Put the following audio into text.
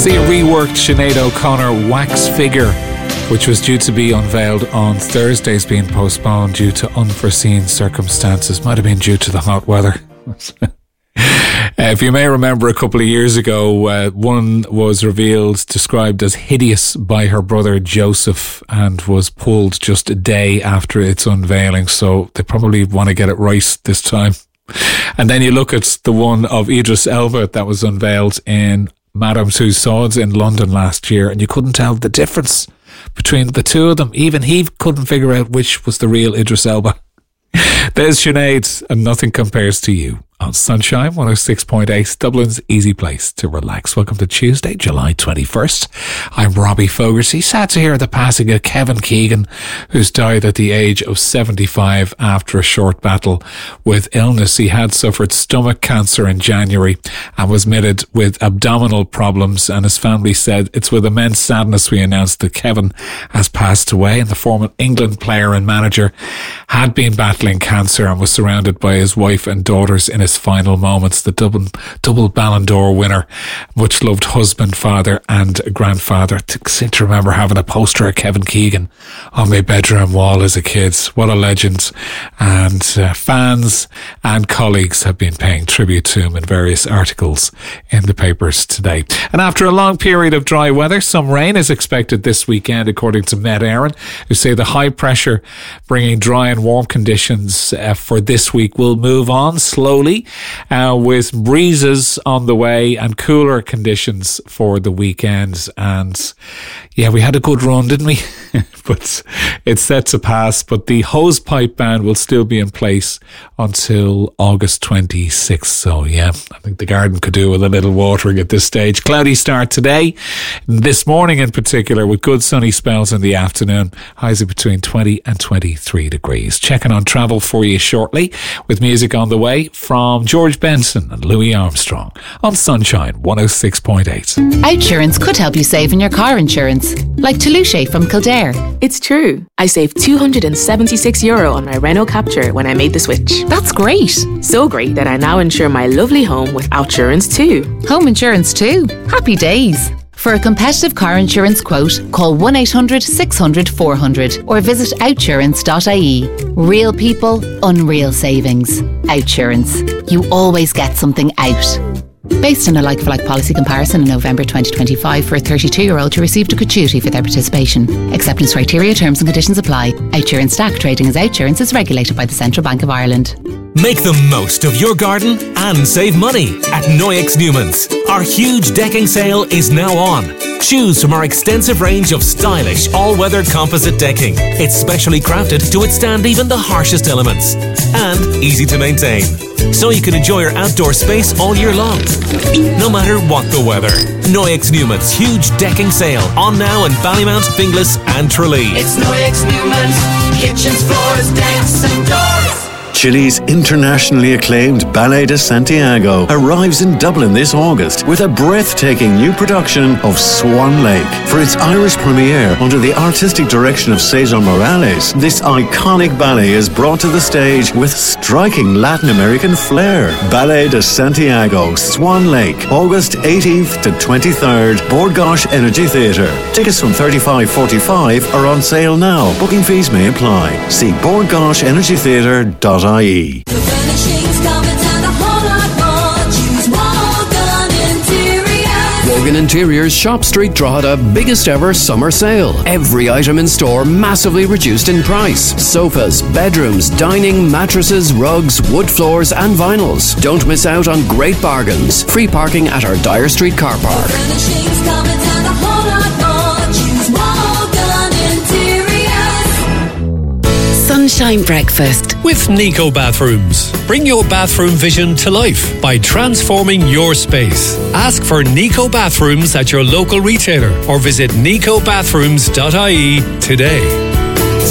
was the reworked Sinead O'Connor wax figure, which was due to be unveiled on Thursday, is being postponed due to unforeseen circumstances. Might have been due to the hot weather. If you may remember, a couple of years ago, one was revealed, described as hideous by her brother Joseph, and was pulled just a day after its unveiling. So they probably want to get it right this time. And then you look at the one of Idris Elba that was unveiled in Madame Tussauds in London last year, and you couldn't tell the difference between the two of them. Even he couldn't figure out which was the real Idris Elba. There's Sinead, and nothing compares to you on Sunshine 106.8, Dublin's easy place to relax. Welcome to Tuesday, July 21st. I'm Robbie Fogarty. Sad to hear the passing of Kevin Keegan, who's died at the age of 75 after a short battle with illness. He had suffered stomach cancer in January and was admitted with abdominal problems, and his family said it's with immense sadness we announced that Kevin has passed away. And the former England player and manager had been battling cancer and was surrounded by his wife and daughters in his final moments. The double Ballon d'Or winner, much loved husband, father and grandfather. I seem to remember having a poster of Kevin Keegan on my bedroom wall as a kid. What a legend. And fans and colleagues have been paying tribute to him in various articles in the papers today. And after a long period of dry weather, some rain is expected this weekend, according to Met Éireann, who say the high pressure bringing dry and warm conditions for this week will move on slowly, with breezes on the way and cooler conditions for the weekend. And yeah, we had a good run, didn't we? But it's set to pass. But the hosepipe ban will still be in place until August 26th. So yeah, I think the garden could do with a little watering at this stage. Cloudy start today, this morning in particular, with good sunny spells in the afternoon. Highs are between 20 and 23 degrees. Checking on travel for you shortly, with music on the way from George Benson and Louis Armstrong on Sunshine 106.8. Outsurance could help you save in your car insurance, like Toulouse from Kildare. It's true. I saved €276 on my Renault Captur when I made the switch. That's great. So great that I now insure my lovely home with Outsurance too. Home insurance too. Happy days. For a competitive car insurance quote, call 1-800-600-400 or visit outsurance.ie. Real people, unreal savings. Outsurance. You always get something out. Based on a like-for-like policy comparison in November 2025 for a 32-year-old who received a gratuity for their participation. Acceptance criteria, terms and conditions apply. Outsurance DAC trading as Outsurance is regulated by the Central Bank of Ireland. Make the most of your garden and save money at Noyex Newman's. Our huge decking sale is now on. Choose from our extensive range of stylish all-weather composite decking. It's specially crafted to withstand even the harshest elements. And easy to maintain, so you can enjoy your outdoor space all year long, no matter what the weather. Noyex Newman's huge decking sale on now in Ballymount, Finglas and Tralee. It's Noyex Newman's. Kitchens, floors, decks and doors. Chile's internationally acclaimed Ballet de Santiago arrives in Dublin this August with a breathtaking new production of Swan Lake. For its Irish premiere under the artistic direction of Cesar Morales, this iconic ballet is brought to the stage with striking Latin American flair. Ballet de Santiago, Swan Lake, August 18th to 23rd, Bord Gáis Energy Theatre. Tickets from $35.45 are on sale now. Booking fees may apply. See bordgaisEnergytheatre.ie. The furnishings coming down a whole lot more. Choose Morgan Interiors. Morgan Interiors Shop Street Drogheda biggest ever summer sale. Every item in store massively reduced in price. Sofas, bedrooms, dining, mattresses, rugs, wood floors and vinyls. Don't miss out on great bargains. Free parking at our Dyer Street car park. The furnishings coming down a whole lot more. Choose Morgan Interiors. Sunshine Breakfast with Nico Bathrooms. Bring your bathroom vision to life by transforming your space. Ask for Nico Bathrooms at your local retailer or visit nicobathrooms.ie today.